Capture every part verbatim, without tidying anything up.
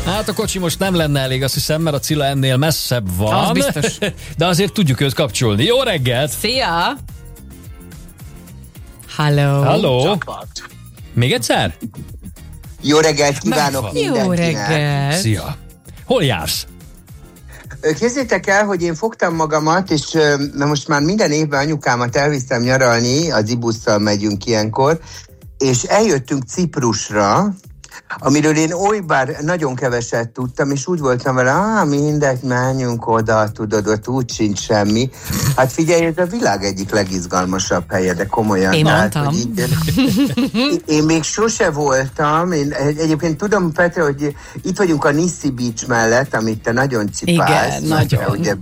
Hát a kocsi most nem lenne elég, azt hiszem, mert a Cilla ennél messzebb van. Az biztos. De azért tudjuk őt kapcsolni. Jó reggelt! Szia! Halló! Halló! Még egyszer? Jó reggelt kívánok Megvan. mindenkinek! Jó reggelt! Szia! Hol jársz? Képzeljétek el, hogy én fogtam magamat, és na most már minden évben anyukámat elviszem nyaralni, az ibusszal megyünk ilyenkor, és eljöttünk Ciprusra, amiről én olybár nagyon keveset tudtam, és úgy voltam vele, ah, mindegy, menjünk oda, tudod, ott úgy sincs semmi. Hát figyelj, ez a világ egyik legizgalmasabb helye, de komolyan. Én tehát, mondtam. így, én, én még sose voltam, én egyébként tudom, Petra, hogy itt vagyunk a Nissi Beach mellett, amit te nagyon cipálsz. Igen, nagyon. Te, ugye,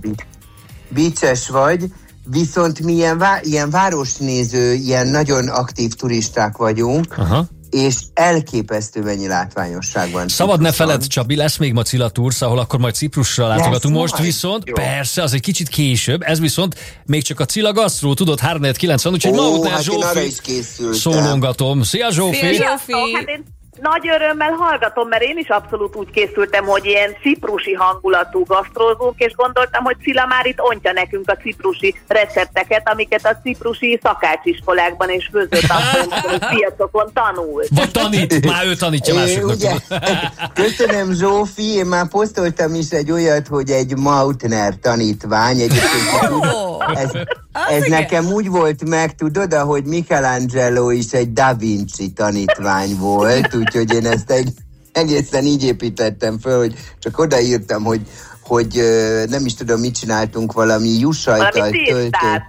beaches vagy, viszont mi ilyen, vá- ilyen városnéző, ilyen nagyon aktív turisták vagyunk, Aha. és elképesztő mennyi látványosság van. Szabad ne Cipruson. feled, Csabi, lesz még ma Cilla Tours, ahol akkor majd Ciprusra látogatunk. Lesz Most majd? viszont, Jó. persze, az egy kicsit később, ez viszont még csak a Cilla Gasztró, tudod, három kilencven, úgyhogy Ó, Mautner hát én arra Zsófi is készültem. szólongatom. Szia Zsófi! Szia, Zsófi! Sziasztok! Hát én nagy örömmel hallgatom, mert én is abszolút úgy készültem, hogy ilyen ciprusi hangulatú gasztrózunk, és gondoltam, hogy Cilla már itt ontja nekünk a ciprusi recepteket, amiket a ciprusi szakácsiskolákban és főzőtanfolyamokon és piacokon tanult. Vagy tanít, már ő tanítja É, másoknak. ugye, köszönöm Zsófi, én már posztoltam is egy olyat, hogy egy Mautner tanítvány, egyébként Oh, ez, ez nekem úgy volt meg, tudod, ahogy Michelangelo is egy Da Vinci tanítvány volt, úgyhogy én ezt egy, egészen így építettem föl, hogy csak odaírtam, hogy, hogy ö, nem is tudom, mit csináltunk, valami jussajtal Valami töltött tésztát.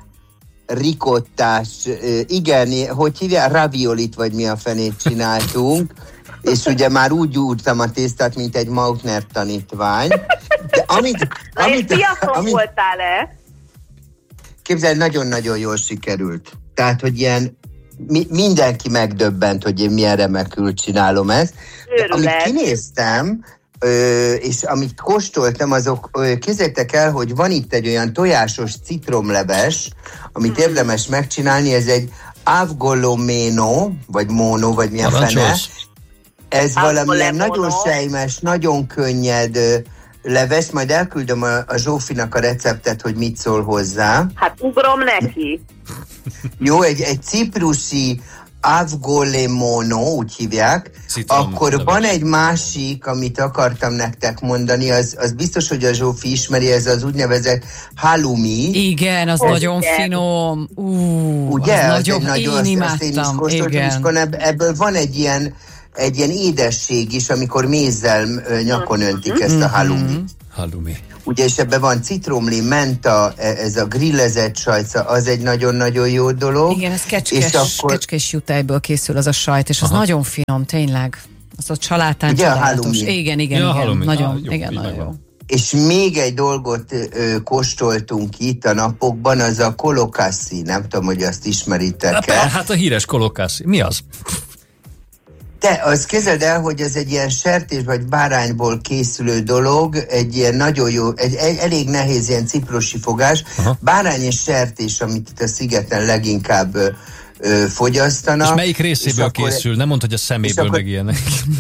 rikottás, ö, igen, hogy hívják, raviolit, vagy mi a fenét csináltunk, és ugye már úgy gyúrtam a tésztát, mint egy Mautner tanítvány. De amit, Na és amit, piacon amit, voltál-e? képzelj, nagyon-nagyon jól sikerült. Tehát, hogy ilyen mi, mindenki megdöbbent, hogy én milyen remekül csinálom ezt. De amit Őrület. kinéztem, ö, és amit kóstoltam, azok, ö, képzeljétek el, hogy van itt egy olyan tojásos citromleves, amit Hmm. érdemes megcsinálni, ez egy avgolomeno, vagy mono, vagy milyen fene. Parancsolsz. Ez valamilyen Avgolemono. nagyon sejmes, nagyon könnyed ö, leves, majd elküldöm a, a Zsófinak a receptet, hogy mit szól hozzá. Hát ugrom neki. Jó, egy, egy ciprusi avgolemono, úgy hívják. Citrom Akkor leves. van egy másik, amit akartam nektek mondani, az, az biztos, hogy a Zsófi ismeri, ez az úgynevezett halloumi. igen, az Oh, nagyon igen. finom. Ú, Ugye? az Az nagyon, egy nagyon, én azt- azt én is imádtam. kóstoltam, és Igen. akkor ebb- ebből van egy ilyen, egy ilyen édesség is, amikor mézzel ö, nyakon öntik ezt a halloumi. Hallumi. Ugye, és ebben van citromlé, menta, e- ez a grillezett sajca, az egy nagyon-nagyon jó dolog. Igen, ez És kecskés, akkor- kecskés jutájból készül az a sajt, és az Aha. nagyon finom, tényleg. Az a csalátán Ugye a csodálatos. halloumi? Igen, igen, Ja, igen. halloumi. Nagyon, Ah, jó, igen, így nagyon jó. megvan. És még egy dolgot ö, kóstoltunk itt a napokban, az a kolokászi. Nem tudom, hogy azt Hát, ismeritek-e. hát a híres kolokászi. Mi az? Te azt képzeld el, hogy ez egy ilyen sertés vagy bárányból készülő dolog, egy ilyen nagyon jó, egy, egy elég nehéz ilyen ciprusi fogás. Aha. Bárány és sertés, amit itt a szigeten leginkább ö, ö, fogyasztanak. És melyik részéből és akkor készül? Nem mondta, hogy a szeméből akkor- meg ilyenek.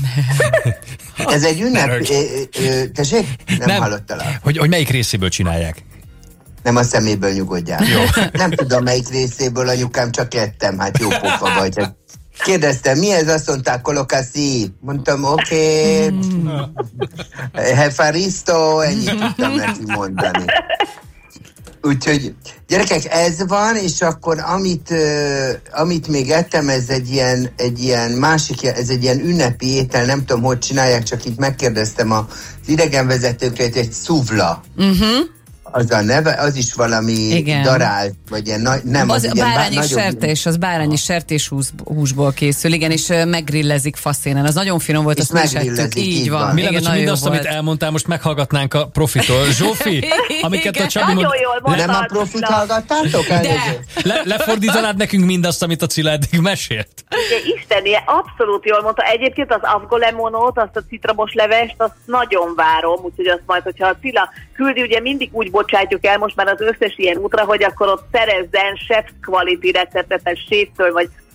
Ez egy ünnep... Ne rögj. ö, ö, Tessék? Nem, nem hallottál. Hogy, hogy melyik részéből csinálják? Nem a szeméből nyugodjál. Jó. Nem tudom, melyik részéből, anyukám, csak ettem. Hát jó pofa vagy. Hát kérdeztem, mi ez? Azt mondták, kolokászi. Mondtam, oké. Okay. Hefaristo, ennyit tudtam neki mondani. Úgyhogy, gyerekek, ez van, és akkor amit, uh, amit még ettem, ez egy ilyen, egy ilyen másik, ez egy ilyen ünnepi étel, nem tudom, hogy csinálják, csak itt megkérdeztem az idegenvezetőket, egy szuvla. Uh-huh. Az a neve, az is valami Igen. darált, vagy ilyen nagy, nem, Az, az, az ilyen bárányi bá- nagyobb- sertés, az bárányi sertés húsz, húsból készül, igen, és ö, meggrillezik faszénen. Az nagyon finom volt, És azt mi is meggrillezik, ettük. Így így van. van. Mi Igen, lenne, ha nagyon jó mindazt, amit volt. elmondtál, most meghallgatnánk a profitól. Zsófi, amiket a Csabi mond... Nagyon jól mondtad. Nem a profit hallgattátok? De, Le, lefordítanád nekünk mindazt, amit a Cilla eddig mesélt? Ugye, Isteni, abszolút jól mondta. Egyébként az avgolemonót, azt a citromos levest, azt nagyon várom, úgyhogy azt majd, hogyha a Cilla küldi, ugye mindig úgy bocsátjuk el most már az összes ilyen útra, hogy akkor ott szerezzen chef's quality receptet, tehát séftől vagy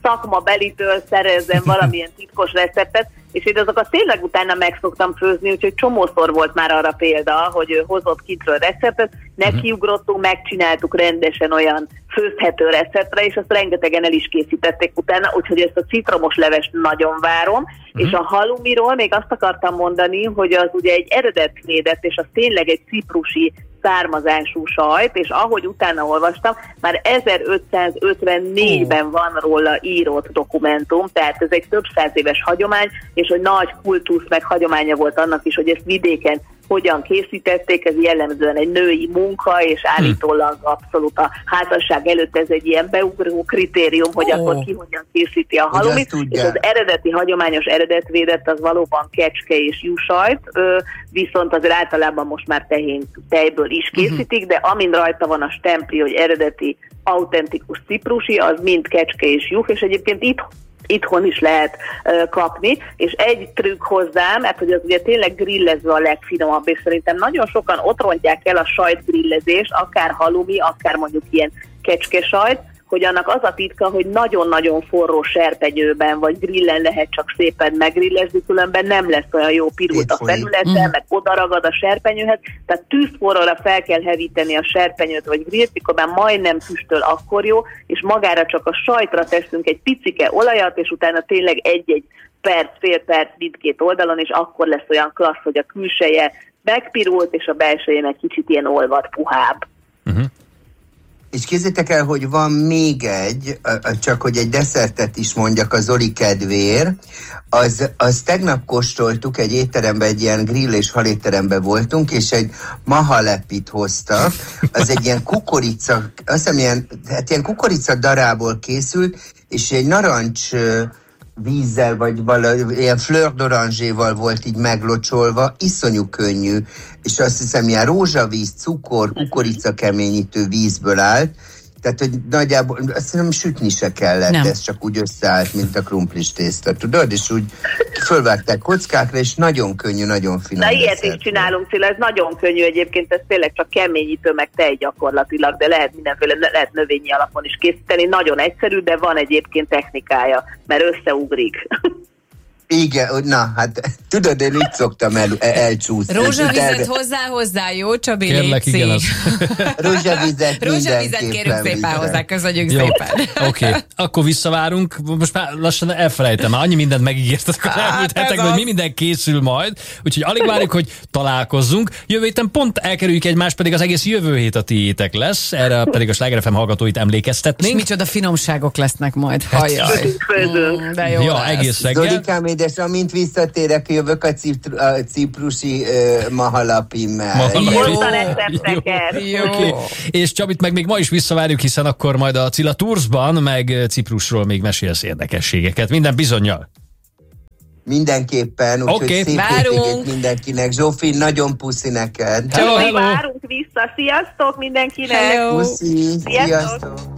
szakmabelitől szerezzen valamilyen titkos receptet, és én azokat tényleg utána meg szoktam főzni, úgyhogy csomószor volt már arra példa, hogy ő hozott kintről receptet, nekiugrottunk, megcsináltuk rendesen olyan főzhető receptre, és azt rengetegen el is készítették utána, úgyhogy ezt a citromos levest nagyon várom, uh-huh. és a halumiról még azt akartam mondani, hogy az ugye egy eredetvédett, és az tényleg egy ciprusi származású sajt, és ahogy utána olvastam, már ezerötszázötvennégyben van róla írott dokumentum, tehát ez egy több száz éves hagyomány, és hogy nagy kultusz meg hagyománya volt annak is, hogy ezt vidéken hogyan készítették, ez jellemzően egy női munka, és állítólag abszolút a házasság előtt ez egy ilyen beugró kritérium, hogy oh. akkor ki hogyan készíti a halumit, és az eredeti hagyományos eredetvédett az valóban kecske és juhsajt, viszont azért általában most már tehén, tejből is készítik, uh-huh. de amin rajta van a stempli, hogy eredeti, autentikus ciprusi, az mind kecske és juh, és egyébként itt itthon is lehet uh, kapni, és egy trükk hozzá, mert hogy az ugye tényleg grillezve a legfinomabb, és szerintem nagyon sokan ott rontják el a sajtgrillezést, akár halumi, akár mondjuk ilyen kecskesajt, hogy annak az a titka, hogy nagyon-nagyon forró serpenyőben vagy grillen lehet csak szépen megrillezni, különben nem lesz olyan jó pirult a felülete, mm. meg odaragad a serpenyőhez, tehát tűzforróra fel kell hevíteni a serpenyőt vagy grillt, mikor már majdnem füstöl, akkor jó, és magára csak a sajtra teszünk egy picike olajat, és utána tényleg egy-egy perc, fél perc mindkét oldalon, és akkor lesz olyan klassz, hogy a külseje megpirult, és a belsején egy kicsit ilyen olvad, puhább. Uh-huh. És képzeljétek el, hogy van még egy, csak hogy egy desszertet is mondjak a Zoli kedvéért, az, az tegnap kóstoltuk egy étteremben, egy ilyen grill és halétteremben voltunk, és egy mahalepit hoztak, az egy ilyen kukorica, azt hiszem ilyen, hát ilyen kukorica darából készült, és egy narancs vízzel, vagy valami ilyen fleur d'orange-val volt így meglocsolva, iszonyú könnyű, és azt hiszem ilyen rózsavíz, cukor, kukorica keményítő vízből állt, tehát, hogy nagyjából, azt hiszem sütni se kellett, nem. Ez csak úgy összeállt, mint a krumplis tészta, tudod, és úgy fölvágták kockákra, és nagyon könnyű, nagyon finom. Na ilyet is csinálunk, Cilla, ez nagyon könnyű egyébként, ez tényleg csak keményítő, meg tej gyakorlatilag, de lehet mindenféle, lehet növényi alapon is készíteni, nagyon egyszerű, de van egyébként technikája, mert összeugrik. Igen, na, hát tudod, én így szoktam el, elcsúszni. Rózsavizet el... hozzá, hozzá, jó, Csabi, kérlek, igen, az. Rózsavizet Rózsavizet kérünk szépen hozzá, köszönjük jó. szépen. Oké, okay. Akkor visszavárunk, most már lassan elfelejtem, már annyi mindent megígérted a elmúlt hetekben, hogy mi minden készül majd, úgyhogy alig várjuk, hogy találkozzunk. Jövő héten pont elkerüljük egymást, pedig az egész jövő hét a tiétek lesz, erre pedig a Sláger ef em hallgatóit emlékeztetnénk. És micsoda finomságok lesznek majd, hajjaj. Mm, de jó ja, lesz. egész reggel. Zolikám, édes, amint visszatérek, jövök a, cipru, a ciprusi uh, mahalapimmel. Mahalapi. Jó. Okay. És Csabit meg még ma is visszavárjuk, hiszen akkor majd a Cilla Toursban, meg Ciprusról még mesélsz érdekességeket. Minden bizonnyal. Mindenképpen, úgyhogy okay. szép hétvégét mindenkinek. Zsófi, nagyon puszi neked. Hello, hello. Várunk vissza. Sziasztok mindenkinek. Hello. Puszi, sziasztok. sziasztok.